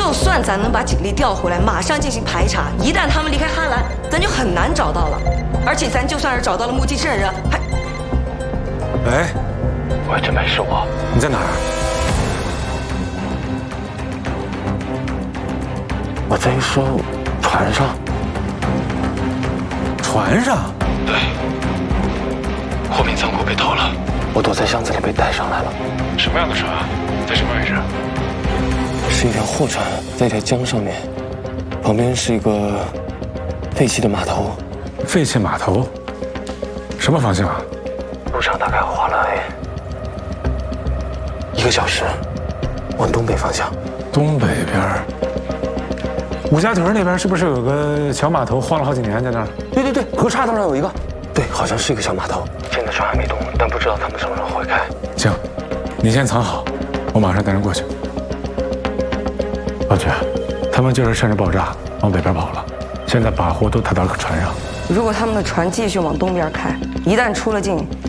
就算咱能把警力调回来，马上进行排查，一旦他们离开哈兰，咱就很难找到了。而且咱就算是找到了目击证人，还…… 喂， 喂，真没是我。 你在哪儿？ 我在一艘船上。 船上？ 对。货品仓库被偷了，我躲在箱子里被带上来了。 什么样的船？在什么位置？ 是一条货船，在一条江上面，旁边是一个废弃的码头。 废弃码头？什么方向啊？ 路上大概划了1个小时，往东北方向。 东北边。五家屯那边是不是有个小码头，荒了好几年在那儿？ 对，河岔道上有一个。对，好像是一个小码头。现在船还没动，但不知道他们什么时候会开。 行，你先藏好，我马上带人过去。老曲，他们就是趁着爆炸往北边跑了，现在把货都抬到了船上。 如果他们的船继续往东边开，一旦出了境，